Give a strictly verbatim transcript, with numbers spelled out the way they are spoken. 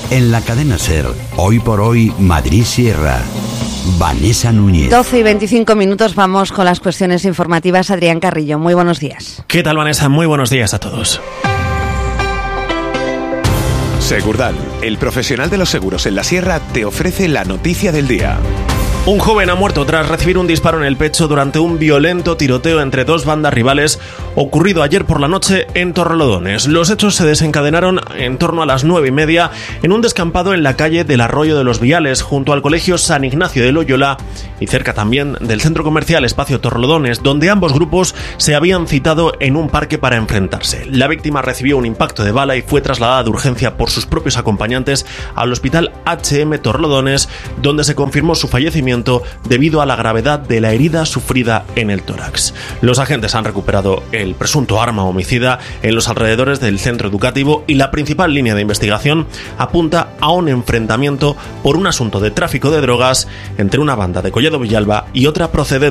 En la cadena SER, hoy por hoy, Madrid Sierra. Vanessa Núñez. doce y veinticinco minutos, vamos con las cuestiones informativas. Adrián Carrillo, muy buenos días. ¿Qué tal, Vanessa? Muy buenos días a todos. Segurdal, el profesional de los seguros en la Sierra, te ofrece la noticia del día. Un joven ha muerto tras recibir un disparo en el pecho durante un violento tiroteo entre dos bandas rivales ocurrido ayer por la noche en Torrelodones. Los hechos se desencadenaron en torno a las nueve y media en un descampado en la calle del Arroyo de los Viales, junto al Colegio San Ignacio de Loyola y cerca también del centro comercial Espacio Torrelodones, donde ambos grupos se habían citado en un parque para enfrentarse. La víctima recibió un impacto de bala y fue trasladada de urgencia por sus propios acompañantes al Hospital H M Torrelodones, donde se confirmó su fallecimiento debido a la gravedad de la herida sufrida en el tórax. Los agentes han recuperado el presunto arma homicida en los alrededores del centro educativo y la principal línea de investigación apunta a un enfrentamiento por un asunto de tráfico de drogas entre una banda de Collado Villalba y otra procedente